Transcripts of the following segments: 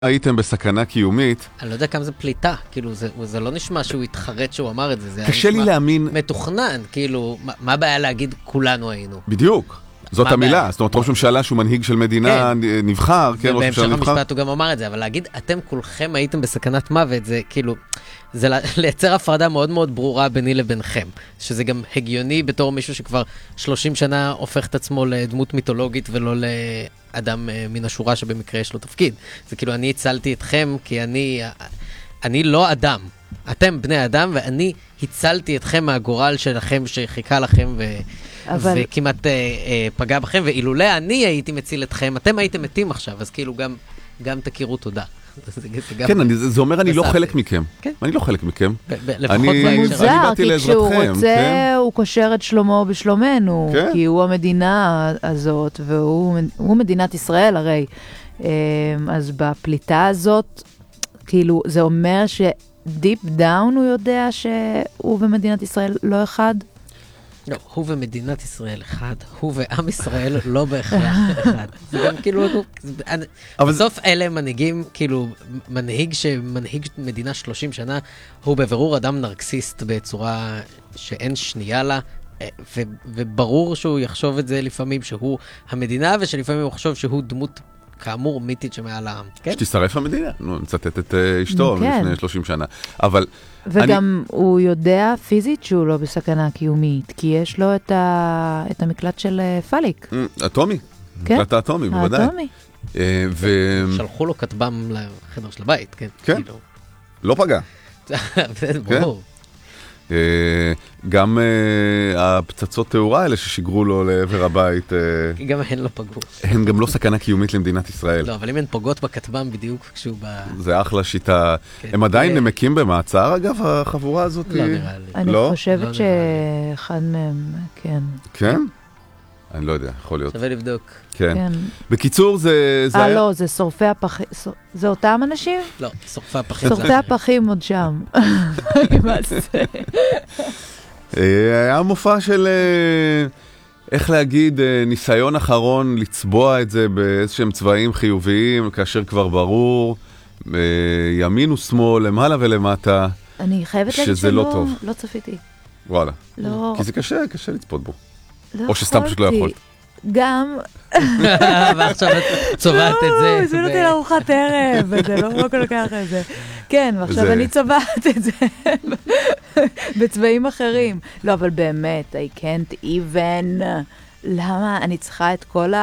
הייתם בסכנה קיומית. אני לא יודע כמה זה פליטה, כאילו זה לא נשמע שהוא התחרט שהוא אמר את זה, זה קשה לי להאמין. מתוכנן, כאילו, מה הבעיה להגיד כולנו היינו? בדיוק, זאת המילה, זאת אומרת ראש ממשלה שהוא מנהיג של מדינה נבחר, כן, ראש ממשלה נבחר. ובהמשך המשפט הוא גם אמר את זה, אבל להגיד אתם כולכם הייתם בסכנת מוות, זה כאילו, זה לייצר הפרדה מאוד מאוד ברורה ביני לבינכם, שזה גם הגיוני בתור מישהו שכבר 30 שנה הופך את עצמו לדמות מיתולוגית ולא לאדם מן השורה שבמקרה יש לו תפקיד. זה כאילו אני הצלתי אתכם כי אני לא אדם. אתם בני אדם ואני הצלתי אתכם מהגורל שלכם שחיכה לכם וכמעט פגע בכם, ואילולא אני הייתי מציל אתכם, אתם הייתם מתים עכשיו, אז כאילו גם תכירו תודה. כן, זה אומר אני לא חלק מכם. אני לא חלק מכם. זה מוזר, כי כשהוא רוצה, הוא קושר את שלמה בשלומנו, כי הוא המדינה הזאת, והוא מדינת ישראל הרי. אז בפליטה הזאת, כאילו, זה אומר שדיפ דאון הוא יודע שהוא ומדינת ישראל לא אחד? לא, הוא ומדינת ישראל אחד, הוא ועם ישראל לא בהכרח אחד. זה גם כאילו, בסוף אלה מנהיגים, כאילו, מנהיג מדינה 30 שנה, הוא בבירור אדם נרקסיסט בצורה שאין שנייה לה, וברור שהוא יחשוב את זה לפעמים שהוא המדינה, ושלפעמים הוא יחשוב שהוא דמות כאמור מיתית שמעל העם. שתשרף המדינה, נצטט את אשתו לפני 30 שנה. אבל וגם הוא יודע פיזית שהוא לא בסכנה קיומית, כי יש לו את המקלט של פליק. אטומי. מקלט האטומי, בוודאי. האטומי. שלחו לו כתבם לחדר של הבית, כן. כן. לא פגע. ברור. גם הפצצות תאורה האלה ששיגרו לו לעבר הבית, גם הן לא פגעו. הן גם לא סכנה קיומית למדינת ישראל. לא, אבל אם הן פוגעות בכתבם בדיוק כשהוא זה אחלה שיטה. הם עדיין נמקים במעצר, אגב, החבורה הזאת? לא נראה לי. אני חושבת שאחד מהם, כן. כן? אני לא יודע, יכול להיות. שווה לבדוק. כן. בקיצור, זה... לא, זה שורפי הפחים. זה אותם אנשים? לא, שורפי הפחים. שורפי הפחים עוד שם. היה מופע של, איך להגיד, ניסיון אחרון לצבוע את זה באיזשהם צבעים חיוביים, כאשר כבר ברור, ימין ושמאל, למעלה ולמטה, אני חייבת להגיד שלא צפיתי. וואלה. לא. כי זה קשה לצפות בו. או שסתם פשוט לא יכולת. גם... ועכשיו את צובעת את זה. לא, הזמין אותי לארוחת ערב, וזה לא כל כך את זה. כן, ועכשיו אני צובעת את זה בצבעים אחרים. לא, אבל באמת, I can't even... למה אני צריכה את כל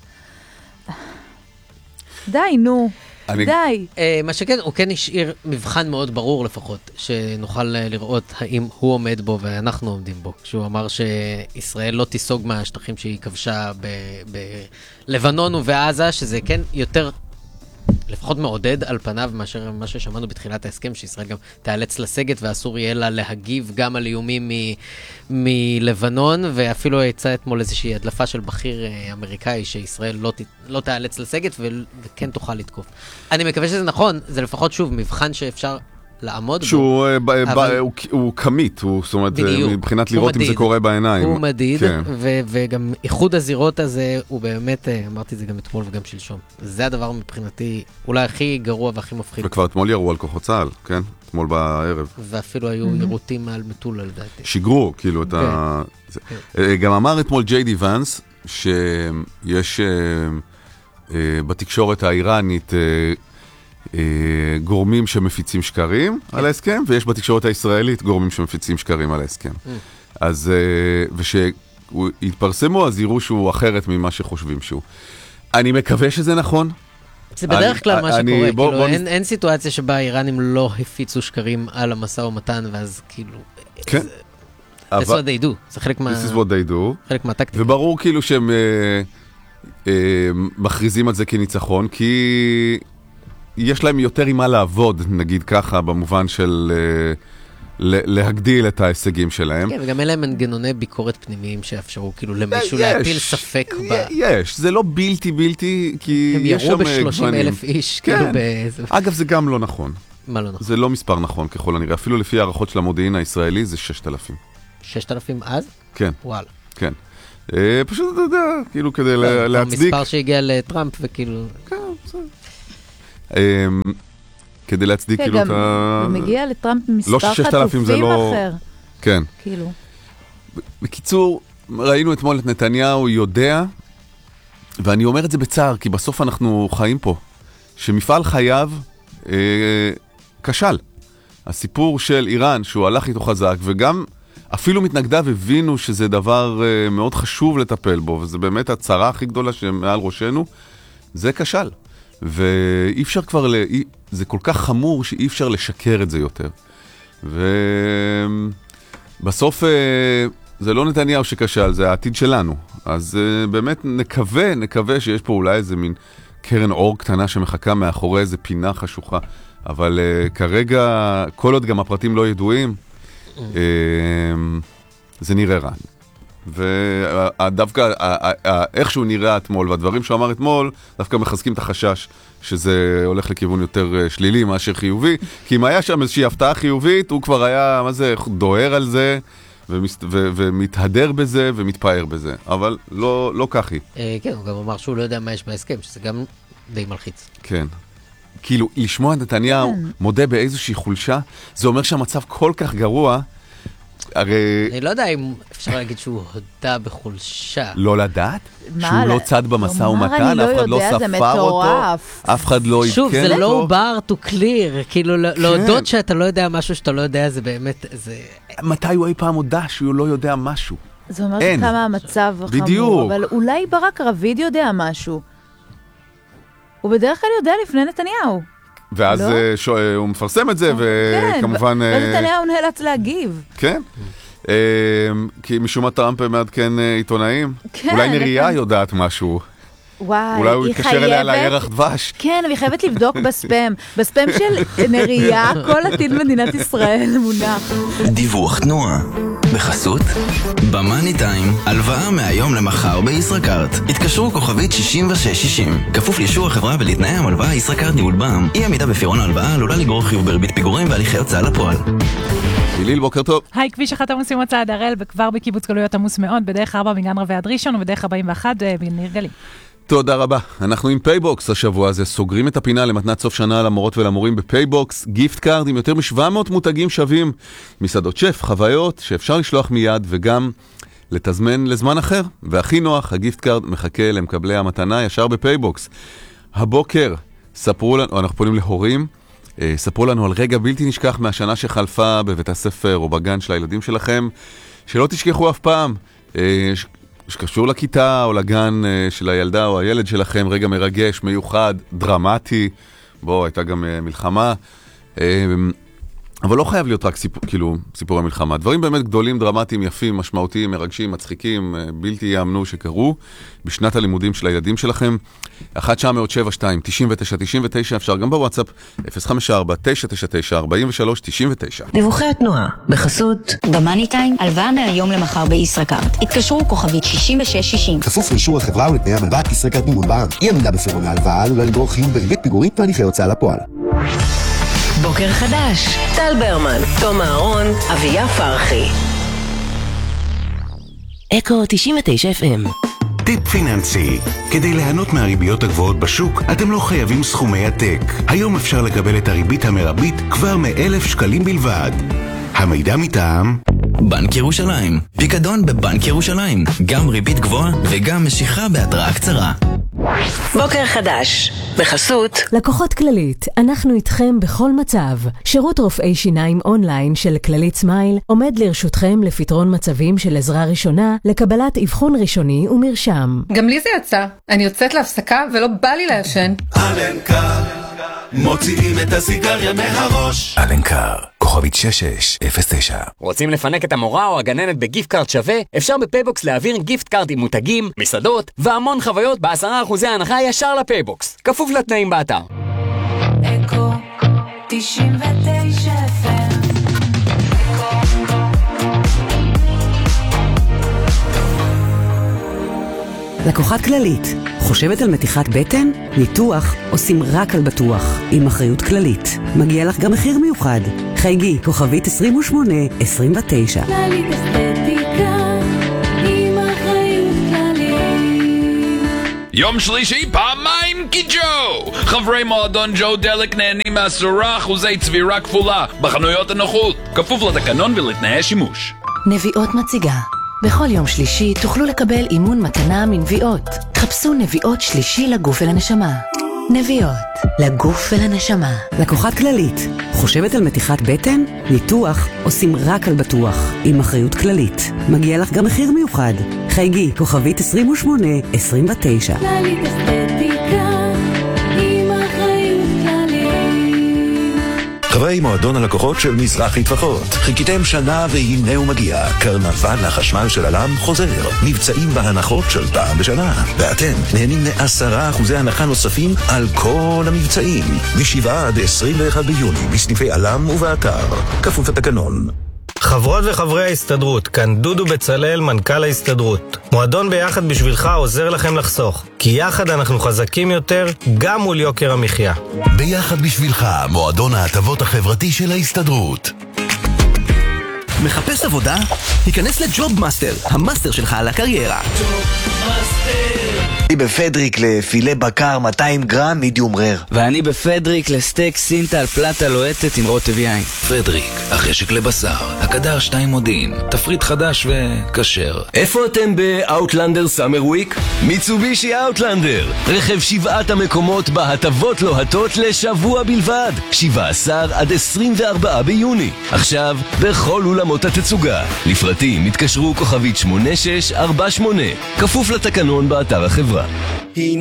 די, נו. די. מה שכן, הוא כן השאיר מבחן מאוד ברור לפחות, שנוכל לראות האם הוא עומד בו ואנחנו עומדים בו. כשהוא אמר שישראל לא תיסוג מהשטחים שהיא כבשה בלבנון ובעזה, שזה כן יותר, לפחות מעודד על פניו מאשר מה ששמענו בתחילת ההסכם, שישראל גם תיאלץ לסגת ואסור יהיה לה להגיב גם על איומים מלבנון, ואפילו יצא אתמול איזושהי הדלפה של בכיר אמריקאי שישראל לא תיאלץ לסגת וכן תוכל לתקוף. אני מקווה שזה נכון, זה לפחות שוב מבחן שאפשר לעמוד בו. שהוא קמית, זאת אומרת, מבחינת לראות אם זה קורה בעיניים. הוא מדיד, וגם איחוד הזירות הזה, הוא באמת, אמרתי את זה גם אתמול וגם שלשום. זה הדבר מבחינתי, אולי הכי גרוע והכי מפחיד. וכבר אתמול ירו על כוחות צה"ל, כן? אתמול בערב. ואפילו היו ירוטים על מטולה, לדעתי. שיגרו, כאילו, את ה... גם אמר אתמול ג'יי די ונס, שיש בתקשורת האיראנית גורמים שמפיצים שקרים על ההסכם, ויש בתקשורת הישראלית גורמים שמפיצים שקרים על ההסכם. אז, ושהוא יתפרסמו, אז יראו שהוא אחרת ממה שחושבים שהוא. אני מקווה שזה נכון. זה בדרך כלל מה שקורה, כאילו אין סיטואציה שבה האיראנים לא הפיצו שקרים על המשא ומתן, ואז כאילו... כן. That's what they do. זה חלק מה... This is what they do. חלק מהטקטיקה. וברור כאילו שהם מכריזים על זה כניצחון, כי... יש להם יותר עם מה לעבוד, נגיד ככה, במובן של להגדיל את ההישגים שלהם. כן, וגם אלה מנגנוני ביקורת פנימיים שאפשרו כאילו למישהו להפיל ספק יש, זה לא בלתי, כי הם ירו ב-30,000 איש, כאילו באיזה... אגב, זה גם לא נכון. מה לא נכון? זה לא מספר נכון, ככל הנראה. אפילו לפי הערכות של המודיעין הישראלי, זה 6,000. 6,000 אז? כן. וואלה. כן. פשוט, אתה יודע, כאילו כדי להצדיק... המספר שהגיע לטראמפ וכאילו... כן, בסדר. כדי להצדיק כאילו את ה... גם מגיע לטראמפ מספר חטופים אחר. כן. כאילו. בקיצור, ראינו אתמול את נתניהו יודע, ואני אומר את זה בצער, כי בסוף אנחנו חיים פה, שמפעל חייו כשל. הסיפור של איראן, שהוא הלך איתו חזק, וגם אפילו מתנגדיו הבינו שזה דבר מאוד חשוב לטפל בו, וזה באמת הצרה הכי גדולה שמעל ראשנו, זה כשל. ואי אפשר כבר, זה כל כך חמור שאי אפשר לשקר את זה יותר. ובסוף זה לא נתניהו שכשל, זה העתיד שלנו. אז באמת נקווה שיש פה אולי איזה מין קרן אור קטנה שמחכה מאחורי איזה פינה חשוכה. אבל כרגע, כל עוד גם הפרטים לא ידועים, זה נראה רע. ודווקא איכשהו נראה אתמול, והדברים שהוא אמר אתמול, דווקא מחזקים את החשש שזה הולך לכיוון יותר שלילי מאשר חיובי, כי אם היה שם איזושהי הפתעה חיובית, הוא כבר היה, מה זה, דוהר על זה, ומתהדר בזה ומתפאר בזה, אבל לא כך היא. כן, הוא גם אמר שהוא לא יודע מה יש בהסכם, שזה גם די מלחיץ. כן. כאילו, לשמוע נתניהו מודה באיזושהי חולשה, זה אומר שהמצב כל כך גרוע, הרי... אני לא יודע אם אפשר להגיד שהוא הודה בחולשה. לא לדעת? שהוא לא צד במשא ומתן, אף אחד לא ספר אותו, אף אחד לא עדכן אותו. שוב, זה לא בר to clear, כאילו להודות שאתה לא יודע משהו שאתה לא יודע, זה באמת... מתי הוא אי פעם הודע שהוא לא יודע משהו? זה אומר כמה המצב חמור, אבל אולי ברק רביד יודע משהו. הוא בדרך כלל יודע לפני נתניהו. ואז הוא מפרסם את זה, וכמובן... ונתניהו נאלץ להגיב. כן. כי משום מה טראמפ מעדכן עיתונאים. אולי נריה יודעת משהו. וואי, אולי הוא יתקשר אליה לירח דבש. כן, והיא חייבת לבדוק בספאם. בספאם של נריה, כל עתיד מדינת ישראל מונח. דיווח תנועה. בחסות במאני טיים, הלוואה מהיום למחר בישראכרט. התקשרו כוכבית 6660. כפוף לאישור החברה ולתנאי המלוואה ישראכרט ניהול בע"מ. אי עמידה בפירעון ההלוואה עלולה לגרור חיוב בריבית פיגורים והליכי הוצאה לפועל. היליל, בוקר טוב. היי, כביש 1 עמוס ממוצא עד הראל, וכבר בקיבוץ גלויות עמוס מאוד, בדרך 4 מגן רבי עד ראשון ובדרך 41 בניר גלים. תודה רבה. אנחנו עם פייבוקס השבוע הזה, סוגרים את הפינה למתנת סוף שנה למורות ולמורים בפייבוקס, גיפט קארד עם יותר מ-700 מותגים שווים, מסעדות שף, חוויות שאפשר לשלוח מיד וגם לתזמן לזמן אחר, והכי נוח, הגיפט קארד מחכה למקבלי המתנה ישר בפייבוקס. הבוקר, ספרו לנו, אנחנו פונים להורים, ספרו לנו על רגע בלתי נשכח מהשנה שחלפה בבית הספר או בגן של הילדים שלכם, שלא תשכחו אף פעם, שקשור לכיתה או לגן של הילדה או הילד שלכם, רגע מרגש, מיוחד, דרמטי, בוא, הייתה גם מלחמה, אבל לא חייב להיות רק סיפור המלחמה. דברים באמת גדולים, דרמטיים, יפים, משמעותיים, מרגשים, מצחיקים, בלתי יאמנו שקרו בשנת הלימודים של הילדים שלכם. 1-900-72-99-99, אפשר גם בוואטסאפ, 054-999-4399. דיווחי התנועה, בחסות במאני טיים, הלוואה מהיום למחר בישראכרט. התקשרו כוכבית 6660. כפוף לאישור החברה ולתנאי המלוואת ישראכרט ניהול בע"מ. אי עמידה בפירעון ההלוואה עלולה לגרור חיוב בריבית פיגורים והליכי הוצאה לפועל. בוקר חדש, טל ברמן, תום אהרון, אביה פרחי. אקו 99 FM. טיפ פיננסי. כדי ליהנות מהריביות הגבוהות בשוק, אתם לא חייבים סכומי עתק. היום אפשר לקבל את הריבית המרבית כבר מ1,000 שקלים בלבד. המידע מטעם בנק ירושלים. פיקדון בבנק ירושלים. גם ריבית גבוהה וגם משיכה בהתראה קצרה. בוקר חדש, בחסות לקוחות כללית, אנחנו איתכם בכל מצב. שירות רופאי שיניים אונליין של כללית סמייל עומד לרשותכם לפתרון מצבים של עזרה ראשונה, לקבלת אבחון ראשוני ומרשם. גם לי זה יצא, אני יוצאת להפסקה ולא בא לי לעשן. אלנקר, מוציאים את הסיגריה מהראש. אלנקר, כוכבית 6609. רוצים לפנק את המורה או הגננת בגיפט קארד שווה? אפשר בפייבוקס להעביר גיפט קארד עם מותגים, מסעדות והמון חוויות ב10% הנחה ישר לפייבוקס. כפוף לתנאים באתר. אקו 99 FM. לקוחת כללית, חושבת על מתיחת בטן? ניתוח עושים רק על בטוח, עם אחריות כללית. מגיע לך גם מחיר מיוחד. חייגי, כוכבית 2829. כללית אסתטיקה, עם אחריות כללית. יום שלישי, פעמיים כי ג'ו! חברי מועדון ג'ו דלק נהנים 10% צבירה כפולה בחנויות הנוחות, כפוף לתקנון ולתנאי שימוש. נביאות מציגה. בכל יום שלישי תוכלו לקבל אימון מתנה מנביאות. חפשו נביאות שלישי לגוף ולנשמה. נביאות, לגוף ולנשמה. לקוחת כללית, חושבת על מתיחת בטן? ניתוח עושים רק על בטוח, עם אחריות כללית. מגיע לך גם מחיר מיוחד. חייגי, כוכבית 2829. כללית אסתטיקה, עם אחריות כללית. חברי מועדון הלקוחות של מזרחי טפחות, חיכיתם שנה והנה הוא מגיע. קרנבל החשמל של אלם חוזר. מבצעים בהנחות של פעם בשנה. ואתם נהנים מ10% הנחה נוספים על כל המבצעים. מ7 עד 21 ביוני בסניפי אלם ובאתר. כפוף לתקנון. חברות וחברי ההסתדרות, כאן דודו בצלאל, מנכ"ל ההסתדרות. מועדון ביחד בשבילך עוזר לכם לחסוך, כי יחד אנחנו חזקים יותר, גם מול יוקר המחיה. ביחד בשבילך, מועדון ההטבות החברתי של ההסתדרות. מחפש עבודה? היכנס לג'וב מאסטר, המאסטר שלך על הקריירה. אני בפדריק לפילה בקר 200 גרם מידיום רר. ואני בפדריק לסטייק סינטל פלטה לוהטת עם רוטב יין. פדריק, החשק לבשר, הקדר 2 מודיעין, תפריט חדש וכשר. איפה אתם באוטלנדר סאמר וויק? מיצובישי אוטלנדר, רכב 7 המקומות בהטבות לוהטות לשבוע בלבד, 17 עד 24 ביוני. עכשיו בכל אולמות התצוגה. לפרטים התקשרו כוכבית 8648, כפוף לתקנון באתר החברה.